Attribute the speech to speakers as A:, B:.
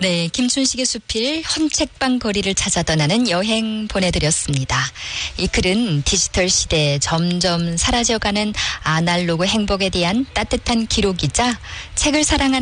A: 네, 김춘식의 수필 헌책방 거리를 찾아 떠나는 여행 보내드렸습니다. 이 글은 디지털 시대에 점점 사라져가는 아날로그 행복에 대한 따뜻한 기록이자 책을 사랑하는